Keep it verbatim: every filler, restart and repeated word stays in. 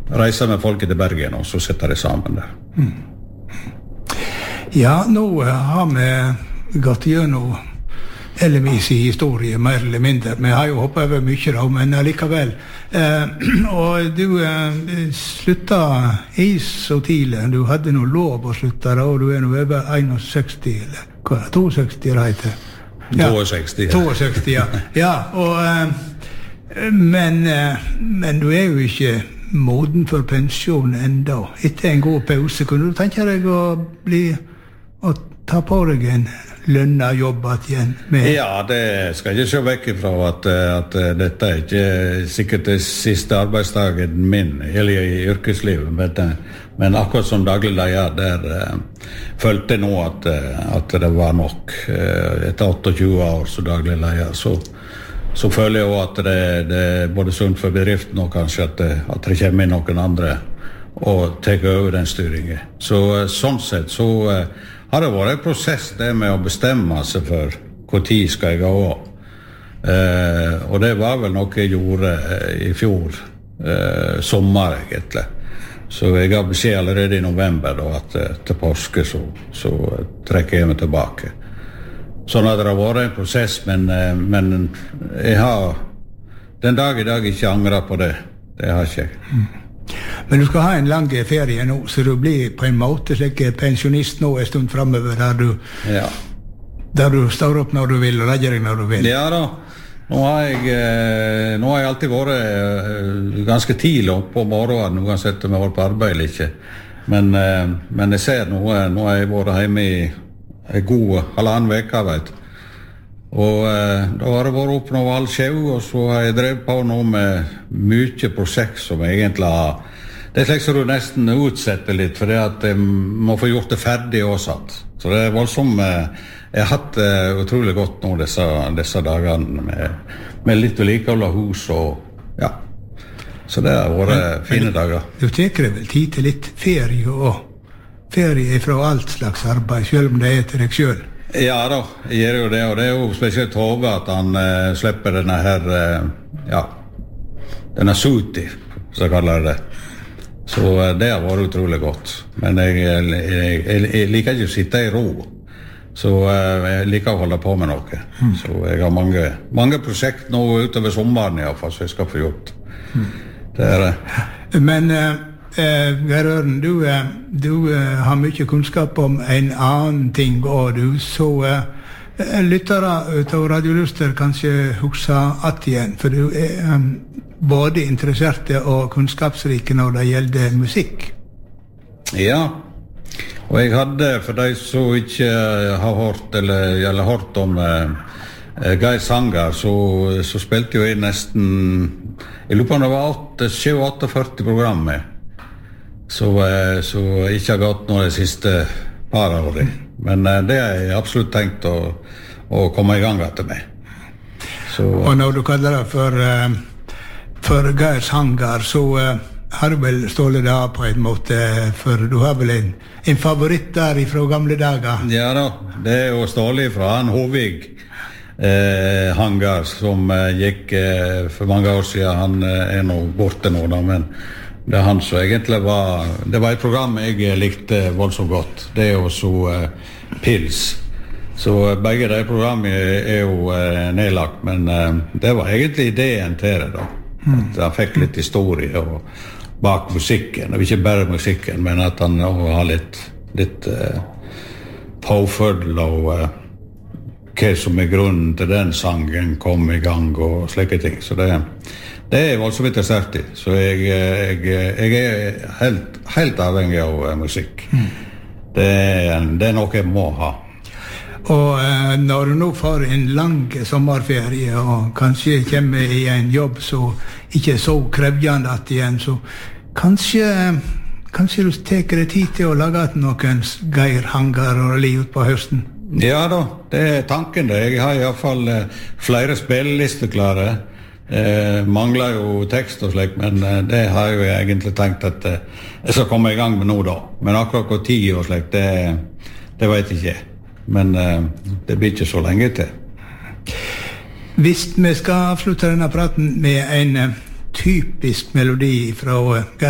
reise med folket til Bergen, og så setter de sammen der. Mm. Ja, nå har vi gått gjennom Ellemis i historie, mer eller mindre. Vi har jo hoppet over mye da, men allikevel. Eh, og du eh, sluttet i så tidlig. Du hadde noe lov å slutte da, og du er nå over seksogseksti, eller hva, sekstito, reite? Ja, sekstito, ja. sekstito, ja. Ja, og, eh, men, eh, men du er jo ikke moden for pensjon enda. Etter en god pause, kunne du tenke deg å bli, å ta på deg en lønna jobb igjen med? Ja, det skal jeg ikke se vekk ifra at, at dette er ikke sikkert det siste arbeidsdagen min eller i yrkeslivet, men, men akkurat som daglig leder der uh, følte jeg nå at, at det var nok. Uh, etter tjueåtte år som daglig leder, så, så føler jeg også at det, det er både sunt for bedriften og kanskje at det, at det kommer inn noen andre og tar over den styringen. Så uh, sånn sett så uh, har det vært en prosess det med å bestemme seg for hvor tid skal jeg gå av. Eh, og det var vel noe jeg gjorde eh, i fjor eh, sommer egentlig. Så jeg har beskjed allerede i november da, at eh, til påske så, så trekker jeg meg tilbake. Sånn at det har vært en prosess, men, eh, men jeg har den dag i dag ikke angret på det. Det har ikke jeg. Mm. Men du skal ha en lang ferie nå, så du blir på en måte slik pensjonist nå en stund fremover, der du, ja. der du står opp når du vil og legger deg når du vil. Ja da, nå har jeg, nå har jeg alltid vært ganske tidlig opp på morgenen, uansett om jeg har på arbeid eller ikke. Men, men jeg ser nå, nå har jeg vært hjemme i en god halvannen veke, vet du. Og eh, da har det vært opp noe halv sjau, og så har jeg drevet på nå med mye prosjekt som jeg egentlig har. Det er slik som du nesten utsetter litt, for det at jeg må få gjort det ferdig også. Så det er voldsomt. Eh, jeg har hatt det eh, utrolig godt nå disse, disse dagene med, med litt vedlikehold av hus og ja. Så det har vært men, fine men, dager. Du tenker vel tid til litt ferie og ferie fra alt slags arbeid, selv om det er til deg selv? Ja da, jeg gjør jo det, og det er jo spesielt Tove at han eh, slipper denne her, eh, ja, denne suti, så jeg kaller det. Så eh, det har vært utrolig godt. Men jeg, jeg, jeg, jeg liker ikke å sitte i ro, så eh, jeg liker å holde på med noe. Mm. Så jeg har mange, mange prosjekt nå utover sommeren i hvert fall, så jeg skal få gjort. Mm. Det er det. Men... Eh, Eh, Geir Øren, du, eh, du eh, har mye kunnskap om en annen ting, og du så eh, lyttere ut av Radio Luster kanskje husker at igjen, for du er eh, både interessert og kunnskapsrik når det gjelder musikk. Ja, og jeg hadde, for de som ikke har hørt, eller, eller hørt om eh, Geir Sangar, så, så spilte jo jeg nesten, jeg lurer på om det var syv førti program med. Så, så ikke har gått noe de siste par årene. Men det har jeg absolutt tenkt å, å komme i gang etter meg. Så, og når du kaller det for, for Geir Sangar, så har du vel stålet det av på en måte, for du har vel en, en favoritt der fra gamle dager? Ja da, det er jo stålet fra han Hovig eh, Hangar, som eh, gikk eh, for mange år siden. Han eh, er nå borte nå, da, men det er han som egentlig var, det var et program jeg likte voldsomt godt. Det er jo så uh, Pils. Så uh, begge de programmene er jo uh, nedlagt, men uh, det var egentlig ideen til det da. Mm. At han fikk litt historie og, bak musikken, og ikke bare musikken, men at han også har litt, litt uh, påfølge og uh, hva som er grunnen til den sangen kom i gang og slike ting. Så det Det er voldsomt interessert i, så jeg, jeg, jeg er helt, helt avhengig av musikk. Mm. Det, er, det er noe jeg må ha. Og eh, når du nå får en lang sommerferie, og kanskje kommer i en jobb som ikke er så krevjende at igjen, så kanskje, kanskje du teker deg tid til å lage noen Geir Hangar og liv ut på høsten? Ja da, det er tanken det. Jeg har i hvert fall eh, flere spillelister klare. Eh, mangler jo tekst og slik, men eh, det har jeg jo egentlig tenkt at eh, jeg skal komme i gang med nå da. Men akkurat hvor tid og slik, det, det vet jeg ikke. Men eh, det blir ikke så lenge til. Hvis vi skal avslutte denne praten med en eh, typisk melodi fra